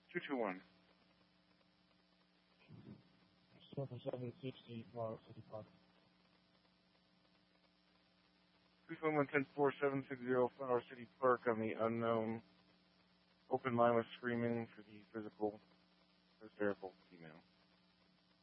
221. 7760 Flower City Park. 221-10-4-760 Flower City Park on the unknown. Open line with screaming for the physical, hysterical female.